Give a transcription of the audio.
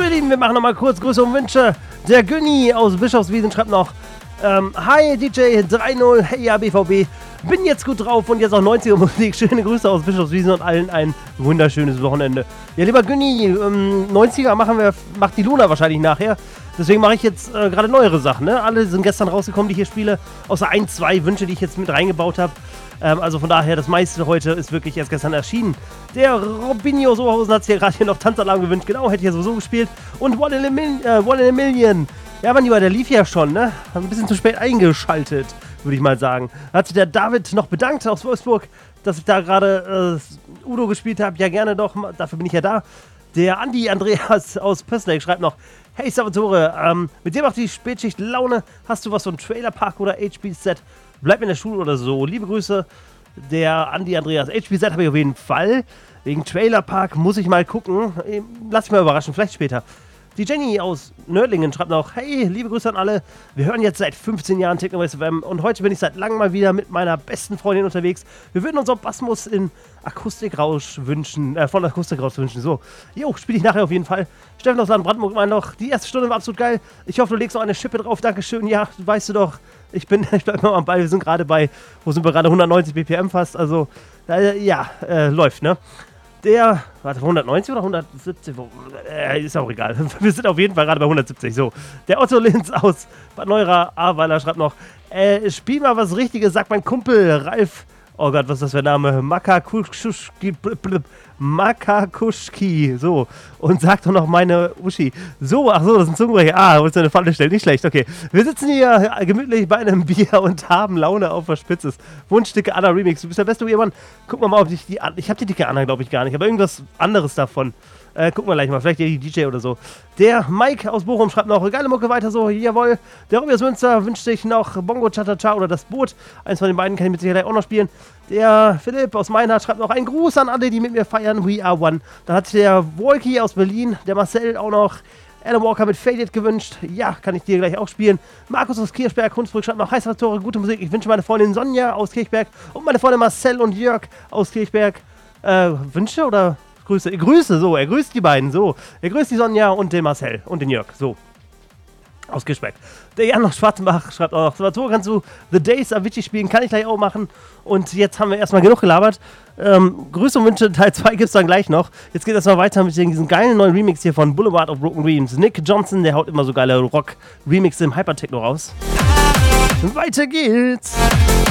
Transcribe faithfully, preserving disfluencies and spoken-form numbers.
ihr Lieben, wir machen nochmal kurz Grüße und Wünsche. Der Günni aus Bischofswiesen schreibt noch, ähm, hi D J drei null, hey ja B V B, bin jetzt gut drauf und jetzt auch neunziger Musik. Schöne Grüße aus Bischofswiesen und allen ein wunderschönes Wochenende. Ja, lieber Günni, ähm, neunziger machen wir, macht die Luna wahrscheinlich nachher. Deswegen mache ich jetzt äh, gerade neuere Sachen, ne? Alle sind gestern rausgekommen, die hier spiele, außer ein, zwei Wünsche, die ich jetzt mit reingebaut habe. Ähm, also von daher, das meiste heute ist wirklich erst gestern erschienen. Der Robinho Sohausen hat sich ja gerade hier noch Tanzalarm gewünscht. Genau, hätte ich ja sowieso gespielt. Und One in a, Mil äh, One in a Million. Ja, mein Lieber, der lief ja schon, ne? Hat ein bisschen zu spät eingeschaltet, würde ich mal sagen. Da hat sich der David noch bedankt aus Wolfsburg, dass ich da gerade äh, Udo gespielt habe. Ja, gerne doch, dafür bin ich ja da. Der Andi Andreas aus Pössleck schreibt noch, hey Salvatore, ähm, mit dir macht die Spätschicht Laune. Hast du was von Trailerpark oder H B Z? Bleib in der Schule oder so. Liebe Grüße, der Andi Andreas. H B Z habe ich auf jeden Fall. Wegen Trailerpark muss ich mal gucken. Lass mich mal überraschen, vielleicht später. Die Jenny aus Nördlingen schreibt noch, hey, liebe Grüße an alle. Wir hören jetzt seit fünfzehn Jahren Techno-West F M und heute bin ich seit langem mal wieder mit meiner besten Freundin unterwegs. Wir würden uns auch Basmus in Akustikrausch wünschen, äh, von Akustikrausch wünschen. So, jo, spiele ich nachher auf jeden Fall. Steffen aus Land Brandenburg meint noch, die erste Stunde war absolut geil. Ich hoffe, du legst noch eine Schippe drauf. Dankeschön. Ja, weißt du doch, ich bin, ich bleib mal am Ball. Wir sind gerade bei, wo sind wir gerade, hundertneunzig B P M fast. Also, äh, ja, äh, läuft, ne? Der, warte, hundertneunzig oder hundertsiebzig? Äh, ist auch egal. Wir sind auf jeden Fall gerade bei hundertsiebzig. So, der Otto Linz aus Bad Neuerer Ahrweiler schreibt noch, äh, spiel mal was Richtiges, sagt mein Kumpel Ralf. Oh Gott, was ist das für ein Name? Makakuschki, Makakuschki, so. Und sagt doch noch meine Uschi. So, ach so, das ist ein Zungenbrecher. Ah, wolltest du eine Falle stellen? Nicht schlecht, okay. Wir sitzen hier gemütlich bei einem Bier und haben Laune auf was Spitzes. Wunschdicke Anna Remix. Du bist der beste Ehemann. Guck mal mal, ob ich die, ich habe die dicke Anna, glaube ich, gar nicht, aber irgendwas anderes davon. Äh, gucken wir gleich mal, vielleicht die D J oder so. Der Mike aus Bochum schreibt noch, geile Mucke weiter so, jawohl. Der Robby aus Münster wünscht sich noch Bongo Cha-Cha-Cha oder das Boot. Eins von den beiden kann ich mit Sicherheit auch noch spielen. Der Philipp aus Meinhardt schreibt noch einen Gruß an alle, die mit mir feiern. We are one. Dann hat der Wolki aus Berlin, der Marcel auch noch Adam Walker mit Faded gewünscht. Ja, kann ich dir gleich auch spielen. Markus aus Kirchberg, Hunsbrück schreibt noch heiße Tore, gute Musik. Ich wünsche meine Freundin Sonja aus Kirchberg und meine Freunde Marcel und Jörg aus Kirchberg. Äh, Wünsche oder Grüße? Grüße, so. Er grüßt die beiden, so. Er grüßt die Sonja und den Marcel und den Jörg, so. Aus Kirchberg. Der Jan aus Schwarzenbach schreibt auch noch, Salvatore, kannst du The Days Avicii spielen? Kann ich gleich auch machen. Und jetzt haben wir erstmal genug gelabert. Ähm, Grüße und Wünsche, Teil zwei gibt es dann gleich noch. Jetzt geht es erstmal weiter mit diesem geilen neuen Remix hier von Boulevard of Broken Dreams. Nick Johnson, der haut immer so geile Rock-Remix im Hypertechno raus. Weiter geht's.